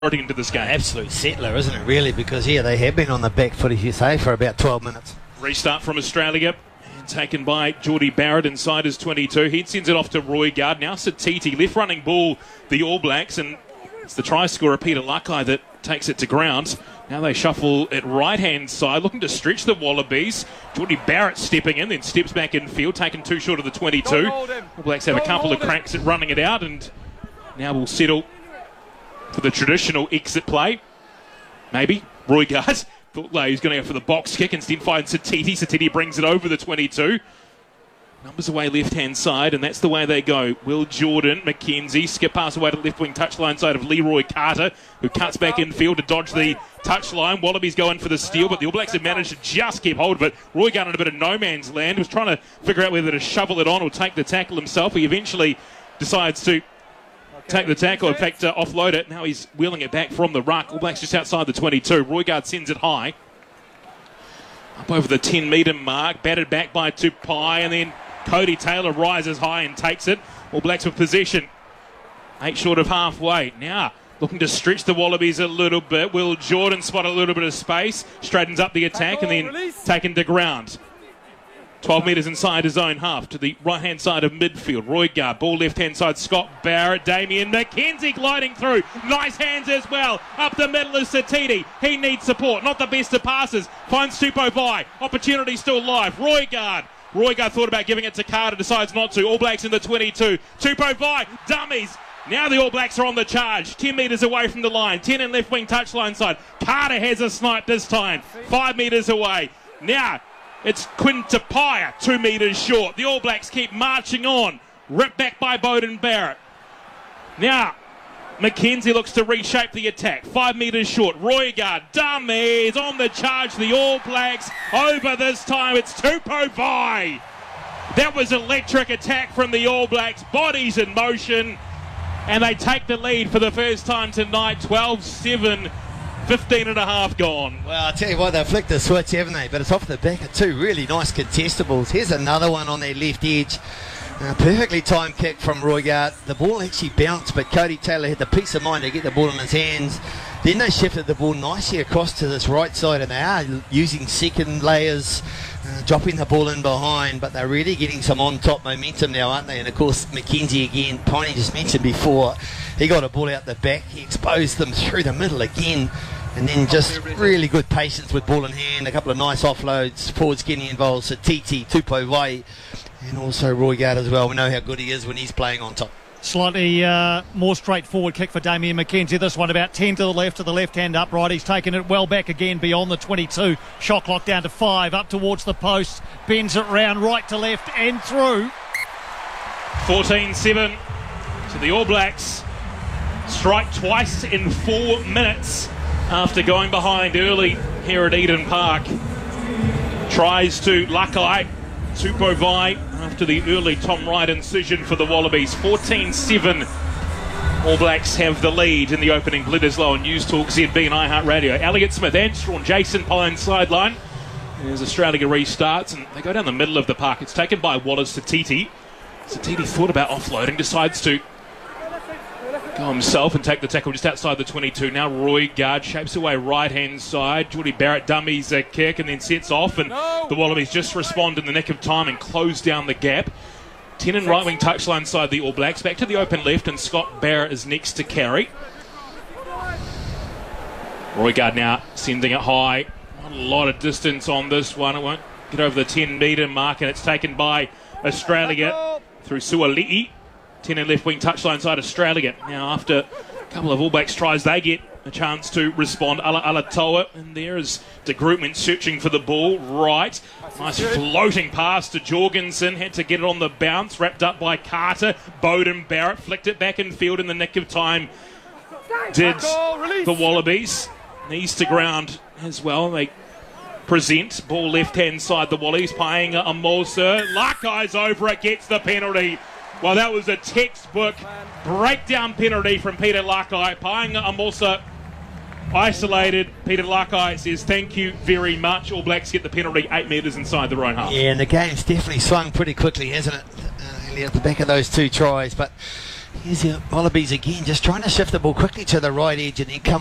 into this game. Absolute settler, isn't it, really? Because, yeah, they have been on the back foot, as you say, for about 12 minutes. Restart from Australia. And taken by Geordie Barrett inside his 22. He sends it off to Roigard. Now Satiti, left running ball, the All Blacks. And it's the try scorer, Peter Lakai, that takes it to ground. Now they shuffle it right-hand side, looking to stretch the Wallabies. Geordie Barrett stepping in, then steps back in field, taken too short of the 22. All Blacks have a couple of cracks at running it out, and now we'll settle for the traditional exit play. Maybe. Roigard thought he was going to go for the box kick, instead finds Satiti. Satiti brings it over the 22. Numbers away left-hand side, and that's the way they go. Will Jordan, McKenzie, skip pass away to the left-wing touchline side of Leroy Carter, who cuts back in field to dodge the touchline. Wallabies go in for the steal, but the All Blacks have managed to just keep hold of it. Roigard in a bit of no-man's land, was trying to figure out whether to shovel it on or take the tackle himself. He eventually decides to take the tackle, in fact, offload it. Now he's wheeling it back from the ruck. All Blacks just outside the 22. Roigard sends it high. Up over the 10-metre mark. Batted back by Tupai, and then Cody Taylor rises high and takes it. All Blacks with possession. 8 short of halfway. Now looking to stretch the Wallabies a little bit. Will Jordan spot a little bit of space. Straightens up the attack and then taken to ground. 12 metres inside his own half to the right-hand side of midfield. Roigard, ball left-hand side, Scott Barrett, Damien McKenzie gliding through. Nice hands as well. Up the middle is Satiti. He needs support. Not the best of passes. Finds Tupou Vai. Opportunity still live. Roigard thought about giving it to Carter, decides not to. All Blacks in the 22. Tupou Vai, dummies. Now the All Blacks are on the charge. 10 metres away from the line. 10 in left-wing touchline side. Carter has a snipe this time. 5 metres away. Now it's Quinn Tupaia, 2 metres short. The All Blacks keep marching on. Ripped back by Beauden Barrett. Now, McKenzie looks to reshape the attack. 5 metres short. Roigard, dummies, on the charge. The All Blacks over this time. It's Tupou Vai. That was electric attack from the All Blacks. Bodies in motion. And they take the lead for the first time tonight. 12-7. 15 and a half gone. Well, I'll tell you what, they've flicked the switch, haven't they? But it's off the back of 2 really nice contestables. Here's another one on their left edge. Perfectly timed kick from Roigard. The ball actually bounced, but Cody Taylor had the peace of mind to get the ball in his hands. Then they shifted the ball nicely across to this right side, and they are using second layers, dropping the ball in behind, but they're really getting some on-top momentum now, aren't they? And, of course, McKenzie again, Piney just mentioned before, he got a ball out the back. He exposed them through the middle again. And then just really good patience with ball in hand. A couple of nice offloads. Forwards getting involved. Satiti, Tupou Vai, and also Roigard as well. We know how good he is when he's playing on top. Slightly more straightforward kick for Damien McKenzie. This one about 10 to the left-hand upright. He's taken it well back again beyond the 22. Shot clock down to 5. Up towards the post. Bends it round right to left and through. 14-7. So the All Blacks strike twice in 4 minutes. After going behind early here at Eden Park. Tries to Lakai, Tupou Vai after the early Tom Wright incision for the Wallabies. 14-7. All Blacks have the lead in the opening. Bledisloe and News Talk, ZB and iHeartRadio. Elliot Smith, Anstrawn, Jason Pine sideline. As Australia restarts and they go down the middle of the park. It's taken by Wallace Satiti. Satiti thought about offloading, decides to go himself and take the tackle just outside the 22. Now Roigard shapes away right-hand side. Geordie Barrett dummies a kick and then sets off, and the Wallabies just respond in the nick of time and close down the gap. 10 in right-wing touchline side, the All Blacks. Back to the open left, and Scott Barrett is next to carry. Roigard now sending it high. Not a lot of distance on this one. It won't get over the 10-metre mark, and it's taken by Australia through Suali'i. 10 in left wing touchline side Australia. Now after a couple of All Blacks tries, they get a chance to respond. Ala Alatoa, and there is De Grootman searching for the ball. Right. Nice floating pass to Jorgensen. Had to get it on the bounce. Wrapped up by Carter. Beauden Barrett flicked it back in field in the nick of time. Did the Wallabies. Knees to ground as well. They present. Ball left-hand side. The Wallabies playing Amosa. Lakai's over it. Gets the penalty. Well, that was a textbook breakdown penalty from Peter Lakai. Paenga Amosa isolated. Peter Lakai says, thank you very much. All Blacks get the penalty 8 metres inside their own half. Yeah, and the game's definitely swung pretty quickly, hasn't it? At the back of those 2 tries. But Here's the Wallabies again, just trying to shift the ball quickly to the right edge and then come